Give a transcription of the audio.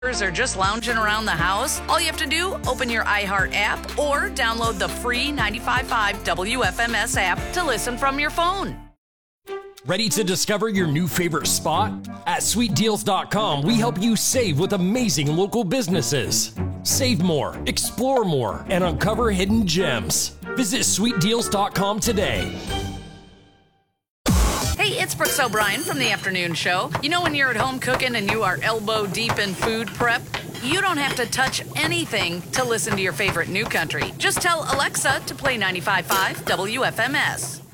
or just lounging around the house, all you have to do, open your iHeart app or download the free 95.5 WFMS app to listen from your phone. Ready to discover your new favorite spot? At sweetdeals.com, we help you save with amazing local businesses. Save more, explore more, and uncover hidden gems. Visit sweetdeals.com today. Hey, it's Brooks O'Brien from the afternoon show. You know when you're at home cooking and you are elbow deep in food prep? You don't have to touch anything to listen to your favorite new country. Just tell Alexa to play 95.5 WFMS.